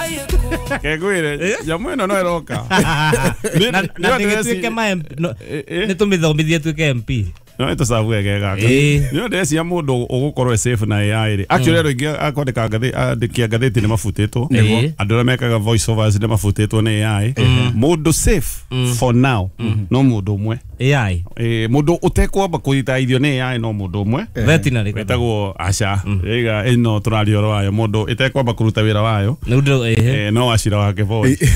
Kegwire jamu no eroka na ndigituike ma nitumithomithie tuike MP no ito sabu egega no ndesi ya mundu ugukorwo safe na AI ri actually ro ingi akwandika andikia ngatheti ni mafutitwo andu ra mekaga voice overs ni mafutitwo ni AI mundu safe for now no mundu umwe AI mundu utekwamba kuita ithio ni AI no mundu umwe veterinary wetagwo Asha ega ino turario wayo mundu itekwamba kuruta wira wayo no ashira wake voice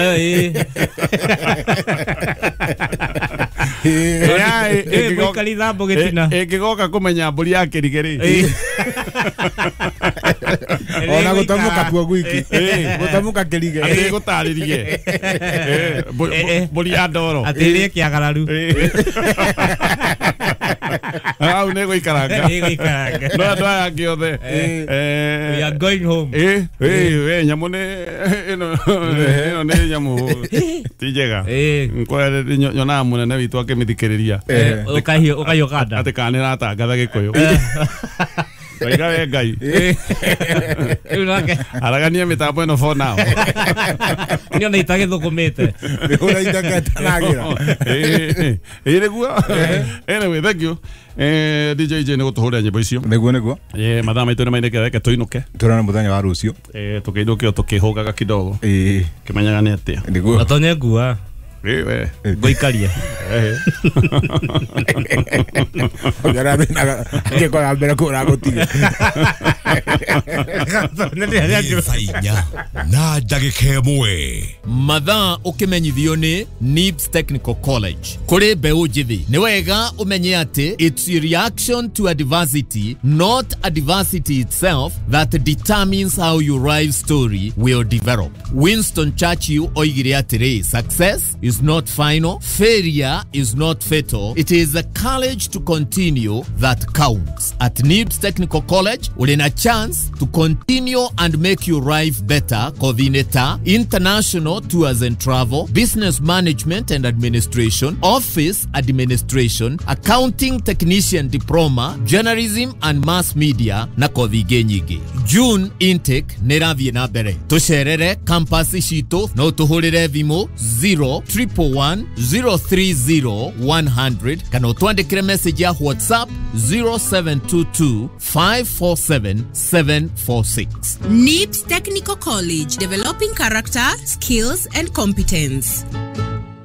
AI thambo gitina egigoka kumenya mburi yake rigeri ona gutamuka kuo gwiki gutamuka kirige ati gutaririe mburi ya ndoro atirie kiagararu au nego ikaranga no ndo agiothe we are going home nyamune ino ne nyamu tijega nkwere nyona munene witu akimithikiriria ukayoganda ati kanira tangatha gikuyu Waiga we ngai aragania mitambo ino for now nio na itagithukumite ura itaganagira neguo anyway thank you DJ J ni gutuhuria nyimbo icio neguo mathaa maitu ni mainekera reke tuinuke turana muthenya wa rucio tukiinuke tukihugaga kidogo kimenyaga ni atia neguo atonye ngua we goikaria ora bena ngeko ambera ko ragotiga Sainya na ndagika imwe mathaa ukimenyithio ni NIBS Technical College kuri mbeu njithi ni wega umenye ati it's your reaction to adversity, not adversity itself, that determines how your life story will develop. Winston Churchill oigire atiri, success is not final, failure is not fatal, it is the courage to continue that counts. At NIBS Technical College ulina chance to continue and make your life better. Coordinator, international tours and travel, business management and administration, office administration, accounting technician diploma, journalism and mass media na kothi nyingi. June intake nirathie na mbere. Tucerere campus cito no tuhurire thimu 011030100 kana utwandikire message ya WhatsApp 0722547746. NIBS Technical College, developing character, skills and competence.